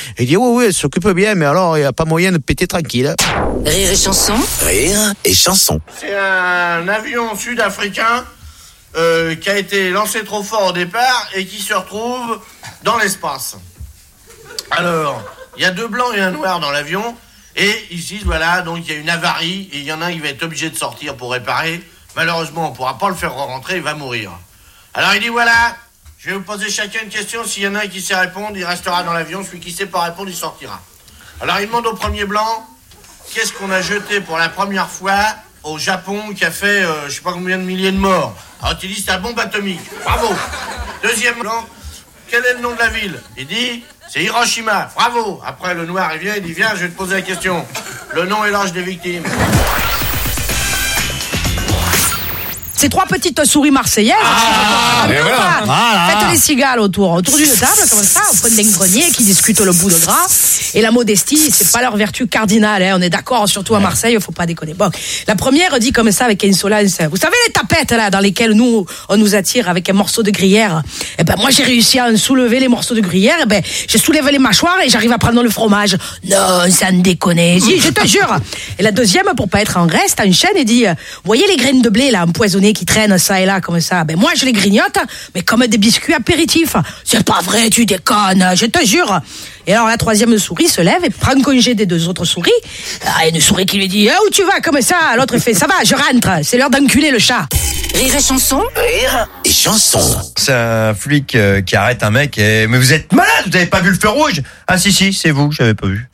Il dit oui, elle s'occupe bien, mais alors il n'y a pas moyen de péter tranquille. Rire et chanson. Rire et chanson. C'est un avion sud-africain qui a été lancé trop fort au départ et qui se retrouve dans l'espace. Alors, il y a 2 blancs et un noir dans l'avion et ils se disent voilà, donc il y a une avarie et il y en a un qui va être obligé de sortir pour réparer. Malheureusement, on ne pourra pas le faire rentrer, il va mourir. Alors il dit voilà, je vais vous poser chacun une question, s'il y en a un qui sait répondre, il restera dans l'avion, celui qui ne sait pas répondre, il sortira. Alors il demande au premier blanc, qu'est-ce qu'on a jeté pour la première fois au Japon qui a fait je sais pas combien de milliers de morts. Alors il dit c'est la bombe atomique, bravo. Deuxième blanc, quel est le nom de la ville? Il dit c'est Hiroshima, bravo. Après le noir il vient, il dit viens je vais te poser la question, le nom et l'âge des victimes. Ces 3 petites souris marseillaises. Faites les cigales autour d'une table, comme ça, au fond d'un grenier, qui discutent le bout de gras. Et la modestie, c'est pas leur vertu cardinale, hein. On est d'accord, surtout à Marseille, faut pas déconner. Bon. La première dit comme ça, avec insolence. Vous savez les tapettes, là, dans lesquelles on nous attire avec un morceau de gruyère? Eh ben, moi, j'ai réussi à soulever les morceaux de gruyère, eh ben, j'ai soulevé les mâchoires et j'arrive à prendre le fromage. Non, ça ne déconne. Si, je te jure. Et la deuxième, pour pas être en reste, enchaîne et dit, voyez les graines de blé, là, empoisonnées, qui traînent ça et là comme ça, ben moi je les grignote mais comme des biscuits apéritifs. C'est pas vrai, tu déconnes, je te jure. Et alors la troisième souris se lève et prend congé des 2 autres souris. Ah, une souris qui lui dit où tu vas comme ça, l'autre fait ça va, je rentre, c'est l'heure d'enculer le chat. Rire et chanson. Rire et chanson. C'est un flic qui arrête un mec et mais vous êtes malade, vous avez pas vu le feu rouge? Ah si c'est vous, j'avais pas vu.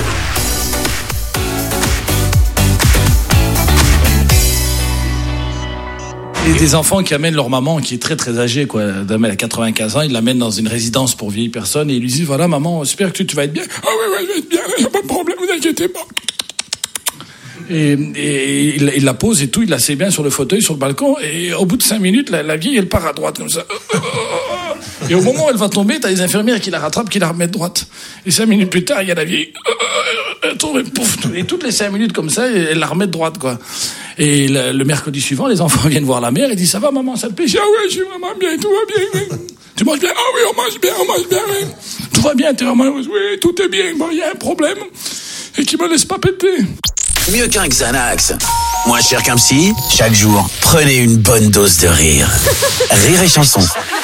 Et des enfants qui amènent leur maman qui est très très âgée, quoi. Elle a 95 ans, ils l'amènent dans une résidence pour vieilles personnes et ils lui disent voilà maman, j'espère que tu vas être bien. Ah ouais, je vais être bien, y a pas de problème, vous inquiétez pas. Et il la pose et tout, il la sait bien sur le fauteuil, sur le balcon, et au bout de 5 minutes, la vieille elle part à droite comme ça. Et au moment où elle va tomber, t'as les infirmières qui la rattrapent, qui la remettent droite. Et 5 minutes plus tard, il y a la vieille. Elle tombe et pouf. Et toutes les 5 minutes comme ça, elle la remet droite, quoi. Et le mercredi suivant, les enfants viennent voir la mère et disent ça va maman, ça te plaît? Ah ouais, je suis vraiment bien, tout va bien. Tu manges bien? Ah oui, on mange bien. Oui. Tout va bien, t'es vraiment heureuse? Oui, tout est bien. Bon, il y a un problème et qui me laisse pas péter. Mieux qu'un Xanax. Moins cher qu'un psy. Chaque jour, prenez une bonne dose de rire. Rire et chanson.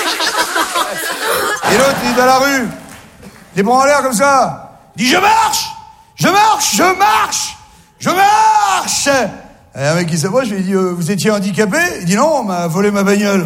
Et l'autre, il est dans la rue. Les bras en l'air comme ça. Il dit je marche. Et un mec qui s'approche, je lui dis vous étiez handicapé? Il dit non, on m'a volé ma bagnole.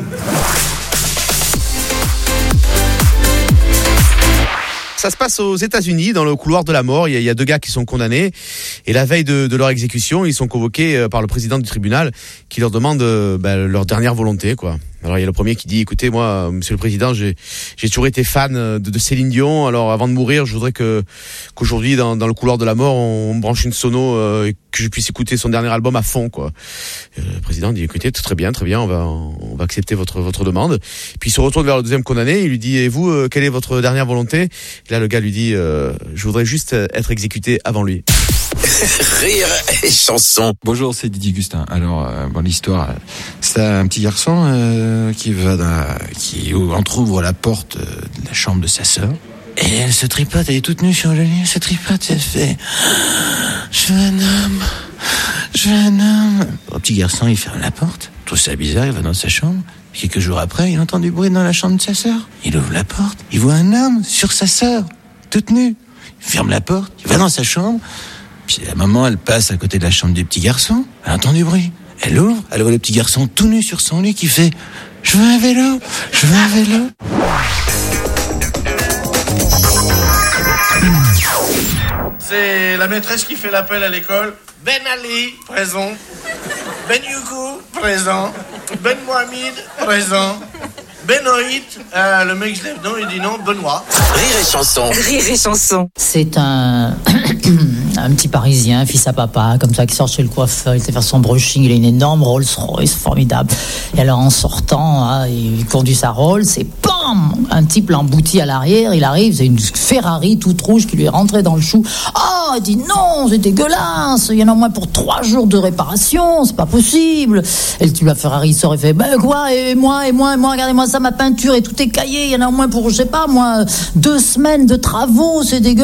Ça se passe aux États-Unis, dans le couloir de la mort. Il y a 2 gars qui sont condamnés. Et la veille de leur exécution, ils sont convoqués par le président du tribunal qui leur demande leur dernière volonté, quoi. Alors il y a le premier qui dit écoutez moi monsieur le président j'ai toujours été fan de Céline Dion, alors avant de mourir je voudrais qu'aujourd'hui dans le couloir de la mort on branche une sono et que je puisse écouter son dernier album à fond, quoi. Le président dit écoutez très bien on va accepter votre demande. Puis il se retourne vers le deuxième condamné, il lui dit et vous quelle est votre dernière volonté? Et là le gars lui dit je voudrais juste être exécuté avant lui. Rire et chanson. Bonjour, c'est Didier Gustin. Alors, l'histoire, c'est un petit garçon qui entrouvre la porte de la chambre de sa sœur. Et elle se tripote, elle est toute nue sur le lit, elle se tripote, elle fait « Je veux un homme ». Le petit garçon, il ferme la porte, il trouve ça bizarre, il va dans sa chambre. Quelques jours après, il entend du bruit dans la chambre de sa sœur. Il ouvre la porte, il voit un homme sur sa sœur, toute nue. Il ferme la porte, il va dans sa chambre. Puis la maman, elle passe à côté de la chambre du petit garçon, elle entend du bruit. Elle ouvre, elle voit le petit garçon tout nu sur son lit qui fait « Je veux un vélo ». C'est la maîtresse qui fait l'appel à l'école. Ben Ali, présent. Ben Youkou, présent. Ben Mohamed, présent. Benoît, le mec se lève, non, il dit non, Benoît. Rire et chanson. Rire et chanson. C'est un petit Parisien, fils à papa, comme ça, qui sort chez le coiffeur, il sait faire son brushing, il a une énorme Rolls-Royce, formidable. Et alors, en sortant, il conduit sa Rolls, et bam, un type l'emboutit à l'arrière, il arrive, c'est une Ferrari toute rouge qui lui est rentrée dans le chou. Il dit non, c'est dégueulasse, il y en a au moins pour 3 jours de réparation, c'est pas possible. Et le type, la Ferrari sort et fait, quoi, et moi, regardez-moi ça, ma peinture est tout écaillée, il y en a au moins pour, je sais pas, moi, 2 semaines de travaux, c'est dégueulasse.